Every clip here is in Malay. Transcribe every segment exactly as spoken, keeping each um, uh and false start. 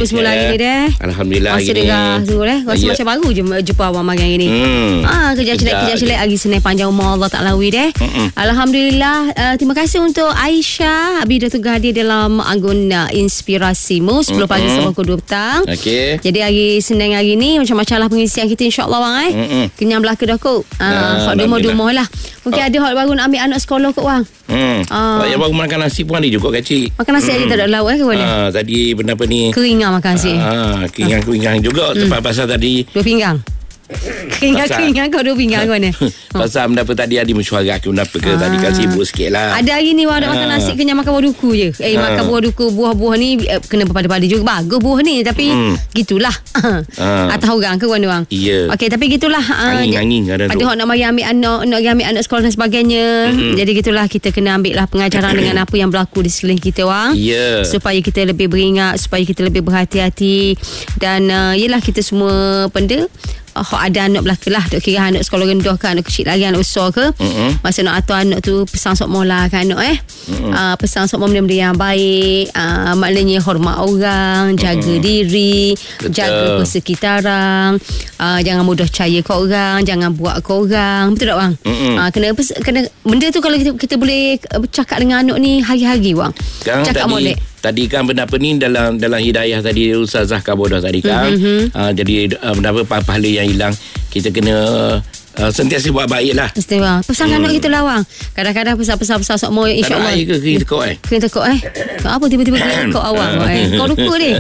jumpa semula hari ni deh. Alhamdulillah hari ni. Masa sungguh deh. Rasa ya. macam baru je jumpa awak malam hari ni. Hmm. Ah, kerja celak kerja celak hari Senin panjang umur Allah Taala wi deh. Mm-mm. Alhamdulillah. Uh, terima kasih untuk Aisyah Abi Datuk hadir dalam anggun uh, Inspirasimu sepuluh pagi sampai pukul dua petang. Okey. Jadi hari Senin hari ni macam-macam lah pengisian kita insya-Allah bang eh. Mm-mm. Kenyang belaka dah kot. Ah, hot demo-demo lah. Mungkin oh. ada hot baru nak ambil anak sekolah kot bang. Hmm. Ah. Yang baru makan nasi pun ada juga kecil. Makan nasi hmm. aja tak ada lauk eh ke mana? Ah, tadi benda apa ni? Keringan makan nasi. Ah, keringan-keringan ah. juga tempat hmm. pasal tadi. Dua pinggang. Keringan-keringan kau dua pinggang kau ni. Pasal benda apa tadi ada mesyuarat ke benda apa ke. Ah. Tadi kan sibuk sikit lah. Ada hari ni orang nak ah. makan nasi kenyang makan buah duku je. Eh ah. makan buah duku. Buah-buah ni eh, kena berpada-pada juga. Bagus buah ni. Tapi hmm. gitulah. Ah. Atas orang ke orang orang. Ya. Okey tapi gitulah. Angin-angin ada tu. Ada orang nak mari ambil anak. Nak ambil anak sekolah dan sebagainya. Mm-hmm. Jadi gitulah kita kena ambil lah pengajaran dengan apa yang berlaku di sekeliling kita orang. Ya. Supaya kita lebih beringat. Supaya kita lebih berhati-hati. Dan uh, yelah kita semua benda. Oh, ada anak belaka lah. Duk kira anak sekolah rendah ke, anak kecil lagi, anak besar ke. Mm-hmm. Masa nak atur anak tu pesan sok mola kan anak eh. Mm-hmm. Uh, pesan sok benda-benda yang baik. Uh, maknanya hormat orang, jaga mm-hmm. diri, betul. Jaga persekitaran. Uh, jangan mudah percaya ke orang, jangan buat ke orang. Betul tak bang? Mm-hmm. Uh, kena, kena benda tu kalau kita, kita boleh bercakap dengan anak ni hari-hari bang. Sekarang cakap molek. Tadi kan benda apa ni dalam dalam hidayah tadi Ustazah Kabodah tadi kan. Mm-hmm. Uh, jadi uh, benda apa pahala yang hilang kita kena uh, sentiasa buat baik lah. Istimewa. Pesan hmm. anak kita lah bang. Kadang-kadang pesan-pesan sok mau insya-Allah. Tak nak air ke kena tekuk eh? Kena tekuk eh. Apa tiba-tiba kena tekuk awak eh. Kau lupa ni.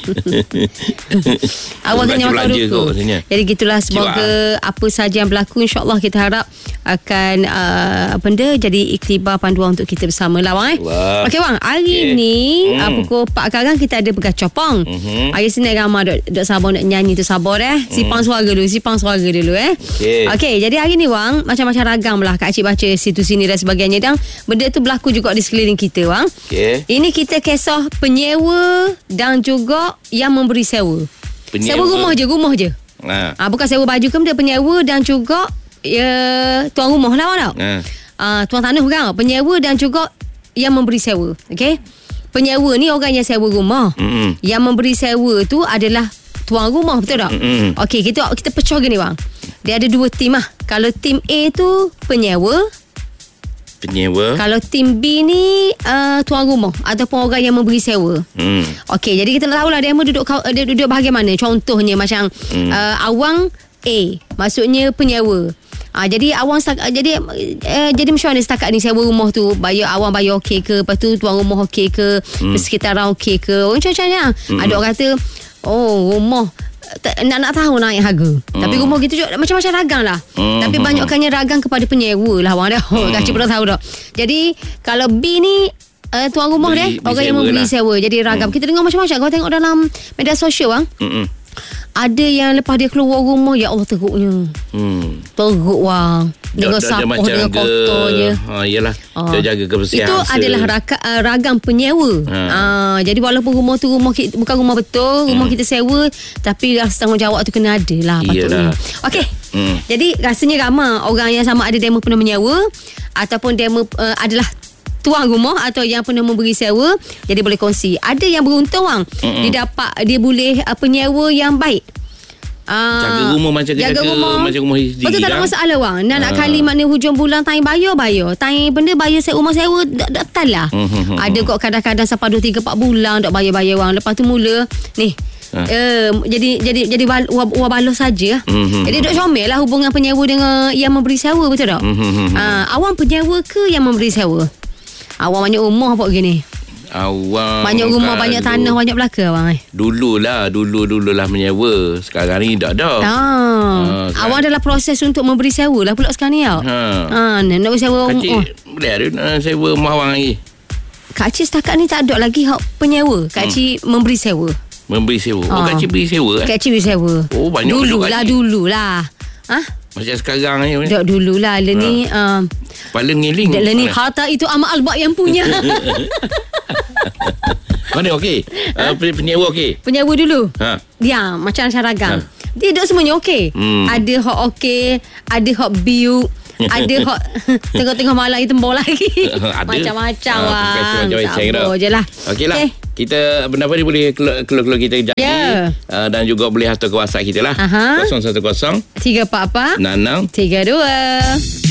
Awak tanya makan lupa. Jadi gitulah semoga Cua. apa saja yang berlaku insya-Allah kita harap akan uh, benda jadi iktibar panduan untuk kita bersama lah bang eh. Okey bang, hari okay. ni hmm. uh, pukul empat sekarang kita ada bergacopong. Mm-hmm. Hari Senin ramai duk, duk sabar nak nyanyi tu sabar eh. Sipang mm. suara dulu, sipang suara dulu eh. Okey. Okey, jadi hari ni bang macam-macam ragam lah Kak Cik baca situ sini dan sebagainya dan benda tu berlaku juga di sekeliling kita bang. Okey. Ini kita kisah penyewa dan juga yang memberi sewa. Penyewa. Sewa rumah je, rumah je. Ha. Ah, bukan sewa baju ke dia penyewa dan juga ya, tuan rumah lah bang tau. Ha. Uh, tuan tanah kan, penyewa dan juga yang memberi sewa. Okey. Penyewa ni orang yang sewa rumah. Mm-hmm. Yang memberi sewa tu adalah tuan rumah, betul tak? Mm-hmm. Okey, kita kita pecah gini bang. Dia ada dua tim lah. Kalau tim A tu penyewa. Penyewa. Kalau tim B ni uh, tuan rumah ataupun orang yang memberi sewa. Mm. Okey, jadi kita nak tahulah dia duduk dia duduk bahagian mana. Contohnya macam mm. uh, awang A, maksudnya penyewa. Ah, jadi awang setakat, jadi eh, jadi macam mana setakat ni sewa rumah tu bayar awang bayar okey ke, lepas tu tuan rumah okey ke, hmm. persekitaran okey ke, macam-macamnya. Hmm. Ada orang kata oh rumah tak, nak nak tahu naik harga. Hmm. Tapi rumah gitu juga macam-macam ragam lah. Hmm. Tapi banyakkannya ragam kepada penyewa lah awang dah. Hmm. Dah pernah tahu dah. Jadi kalau B ni uh, tuan rumah dia orang yang membeli lah. sewa. Jadi ragam. Hmm. Kita dengar macam-macam. Kau tengok dalam media sosial bang. Hmm. Ada yang lepas dia keluar rumah, ya Allah teruknya. Hmm. Teruk wang. Dengan sampah, dengan kotornya. Ha, yelah. Ha. Dia jaga kebersihan. Itu asa. adalah raka, uh, ragam penyewa. Ha. Uh, jadi walaupun rumah tu rumah kita, bukan rumah betul, rumah hmm. kita sewa, tapi rasa tanggungjawab tu kena ada lah patutnya. Okey. Hmm. Jadi rasanya ramai orang yang sama ada demo pernah menyewa ataupun demo uh, adalah tuan rumah atau yang pernah memberi sewa. Jadi boleh kongsi. Ada yang beruntung bang. Mm-mm. Dia dapat, dia boleh uh, penyewa yang baik. Uh, jaga rumah macam jaga rumah macam rumah sendiri. Betul tak ada masalah bang. Nak nak uh. kali makna hujung bulan time bayar bayar. Time benda bayar sewa rumah sewa dak tak lah. Mm-hmm. Ada kok kadang-kadang sampai dua tiga empat bulan dak bayar-bayar bang. Lepas tu mula ni Uh. Uh, jadi jadi jadi wah wah balos saja. Mm-hmm. Jadi dok comel lah hubungan penyewa dengan yang memberi sewa, betul tak? Mm-hmm. Uh, awang penyewa ke yang memberi sewa? Awang banyak rumah apa gini? Awang banyak rumah, banyak tanah, banyak belaka abang eh. Dululah, dulu-dululah menyewa. Sekarang ni tak dah. Ah. Uh, awang dalam proses untuk memberi sewa lah pula sekarang ni tau. Ha. Ha, nak beri sewa Kak Cik, oh. boleh ada nak sewa rumah awang lagi. Kak Cik setakat ni tak ada lagi hak penyewa. Kak Cik hmm. memberi sewa. Memberi sewa. Oh, ha. Kak Cik beri sewa eh? Kak Cik beri sewa. Oh, banyak juga. Dululah, dululah. Ha? Macam sekarang ni. Tak dululah. Dia ha. ni um, kepala ngiling. Dia ni harta itu amat albak yang punya. Mana okey? Ha? Uh, penyewa okey? Penyewa dulu. Ha. Dia macam syaragam. Ha. Dia duk semuanya okey. Hmm. Ada hak okey, ada hak biu, Ada hot tengok-tengok malam ni tembor lagi. Macam-macam bang. Sabar je lah. Okeylah. Okay. Kita benda-benda ni boleh keluar-keluar kita kejap yeah. lagi. Uh, dan juga boleh hantar ke WhatsApp kita lah. Aha. kosong satu kosong tiga empat empat enam enam tiga dua